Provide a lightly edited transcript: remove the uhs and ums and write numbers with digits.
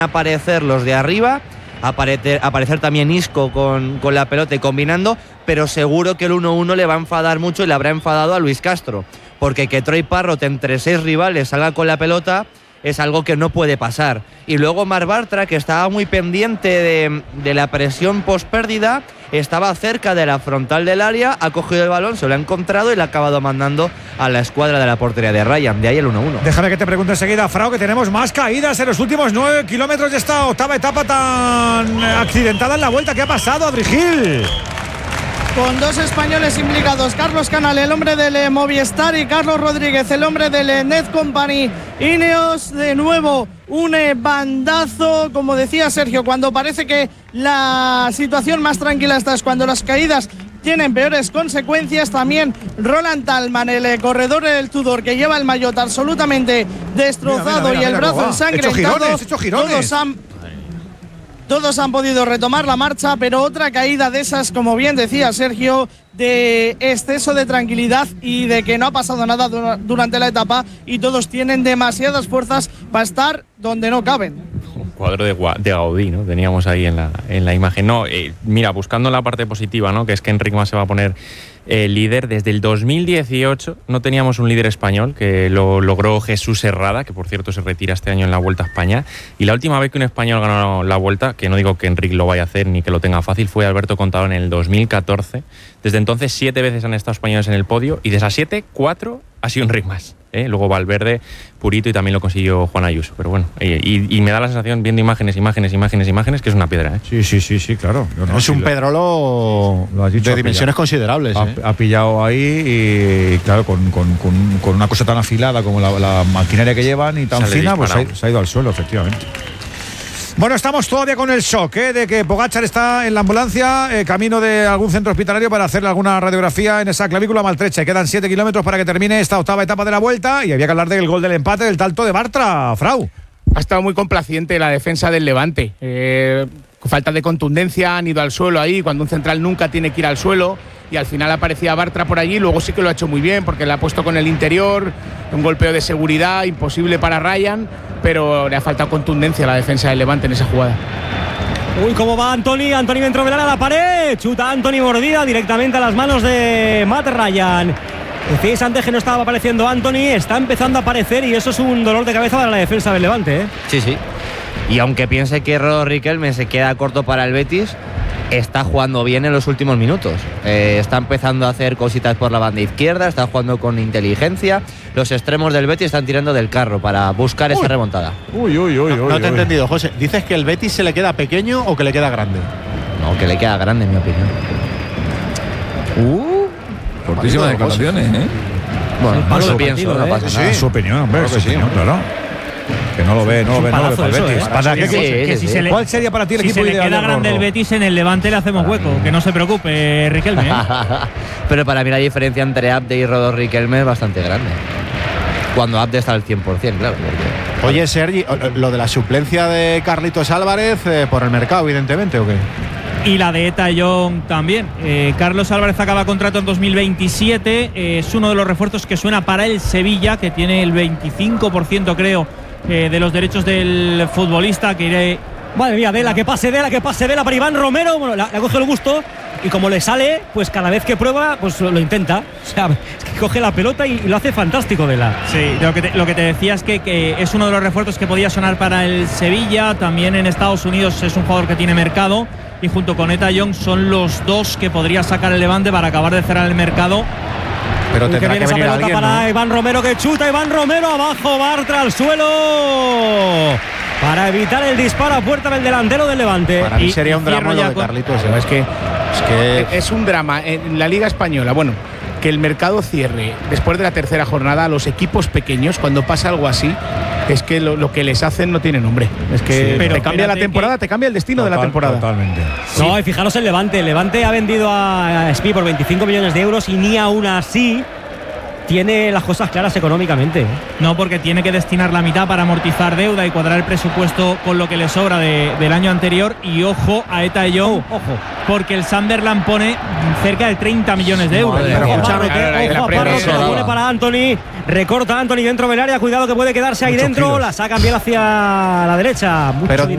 aparecer los de arriba, aparecer también Isco con la pelota y combinando, pero seguro que el 1-1 le va a enfadar mucho y le habrá enfadado a Luis Castro, porque que Troy Parrott entre 6 rivales salga con la pelota es algo que no puede pasar. Y luego Marc Bartra, que estaba muy pendiente de la presión post-pérdida, estaba cerca de la frontal del área, ha cogido el balón, se lo ha encontrado y le ha acabado mandando a la escuadra de la portería de Ryan. De ahí el 1-1. Déjame que te pregunte enseguida, Frau, que tenemos más caídas en los últimos 9 kilómetros de esta octava etapa tan accidentada en la vuelta. ¿Qué ha pasado, Adri Gil? Con 2 españoles implicados, Carlos Canal, el hombre del Movistar, y Carlos Rodríguez, el hombre del Net Company Ineos. De nuevo un bandazo, como decía Sergio, cuando parece que la situación más tranquila está es cuando las caídas tienen peores consecuencias. También Roland Tallman, el corredor del Tudor, que lleva el maillot absolutamente destrozado, y el brazo ensangrentado. Hecho girones. Todos han podido retomar la marcha, pero otra caída de esas, como bien decía Sergio, de exceso de tranquilidad y de que no ha pasado nada durante la etapa y todos tienen demasiadas fuerzas para estar donde no caben. Un cuadro de Gaudí, ¿no? Teníamos ahí en la imagen. No, mira, buscando la parte positiva, ¿no? Que es que Enric Mas se va a poner líder. Desde el 2018 no teníamos un líder español, que lo logró Jesús Herrada, que por cierto se retira este año en la Vuelta a España. Y la última vez que un español ganó la Vuelta, que no digo que Enric lo vaya a hacer ni que lo tenga fácil, fue Alberto Contador en el 2014. Desde entonces 7 veces han estado españoles en el podio, y de esas 7, 4 ha sido Enric Mas. Luego Valverde, Purito, y también lo consiguió Juan Ayuso. Pero bueno, y me da la sensación, viendo imágenes, que es una piedra, ¿eh? Sí, claro. No, es un pedrolo de dimensiones considerables. Ha pillado ahí y claro, con una cosa tan afilada como la maquinaria que llevan y tan fina, pues se ha ido al suelo, efectivamente. Bueno, estamos todavía con el shock de que Pogačar está en la ambulancia, camino de algún centro hospitalario para hacerle alguna radiografía en esa clavícula maltrecha. Quedan 7 kilómetros para que termine esta octava etapa de la Vuelta, y había que hablar del gol del empate del Talto de Bartra, Frau. Ha estado muy complaciente la defensa del Levante. Falta de contundencia, han ido al suelo ahí, cuando un central nunca tiene que ir al suelo, y al final aparecía Bartra por allí. Luego sí que lo ha hecho muy bien, porque le ha puesto con el interior, un golpeo de seguridad imposible para Ryan, pero le ha faltado contundencia a la defensa del Levante en esa jugada. Uy, cómo va Antony dentro del área, a la pared, chuta Antony, mordida directamente a las manos de Matt Ryan. Decíais antes que no estaba apareciendo Antony, está empezando a aparecer, y eso es un dolor de cabeza para la defensa del Levante, ¿eh? Sí. Y aunque piense que Rodo Riquelme se queda corto para el Betis, está jugando bien en los últimos minutos. Está empezando a hacer cositas por la banda izquierda, está jugando con inteligencia. Los extremos del Betis están tirando del carro para buscar esa remontada. No te he entendido, José. ¿Dices que el Betis se le queda pequeño o que le queda grande? No, que le queda grande, en mi opinión. Fortísimas declaraciones, ¿eh? Bueno, no lo pienso, no pasa nada. Sí, su opinión, hombre, su opinión, claro. Que no lo ve para el Betis. ¿Cuál sería para ti el equipo ideal? Si se le queda grande el Betis, en el Levante le hacemos hueco. Que no se preocupe, Riquelme. Pero para mí la diferencia entre Abde y Rodo Riquelme es bastante grande. Cuando Abde está al 100%, claro. Porque... Oye, Sergi, lo de la suplencia de Carlitos Álvarez, por el mercado, evidentemente, ¿o qué? Y la de Eta Young también. Carlos Álvarez acaba contrato en 2027. Es uno de los refuerzos que suena para el Sevilla, que tiene el 25%, creo, de los derechos del futbolista, que iré... Madre mía, Vela, que pase Vela para Iván Romero. Bueno, le ha cogido el gusto, y como le sale, pues cada vez que prueba, pues lo intenta. O sea, es que coge la pelota y lo hace fantástico, Vela. Sí, lo que te decía es que es uno de los refuerzos que podía sonar para el Sevilla. También en Estados Unidos es un jugador que tiene mercado, y junto con Eta Young son los dos que podría sacar el Levante para acabar de cerrar el mercado. Pero tendrá que venir alguien, para ¿no? Iván Romero, que chuta, Iván Romero abajo, Bartra al suelo para evitar el disparo a puerta del delantero del Levante. Para mí sería un drama lo de Carlitos. Es que es un drama en la Liga Española. Bueno, que el mercado cierre después de la tercera jornada a los equipos pequeños, cuando pasa algo así, es que lo que les hacen no tiene nombre. Es que te cambia la temporada, te cambia el destino de la temporada. Totalmente. Sí. No, y fijaros el Levante. El Levante ha vendido a Spi por 25 millones de euros, y ni aún así tiene las cosas claras económicamente. No, porque tiene que destinar la mitad para amortizar deuda y cuadrar el presupuesto con lo que le sobra del año anterior. Y ojo a Eta Young, porque el Sunderland pone cerca de 30 millones de euros. Pone para Antony, recorta Antony dentro del área, cuidado que puede quedarse ahí dentro, la sacan bien hacia la derecha. Mucho dinero.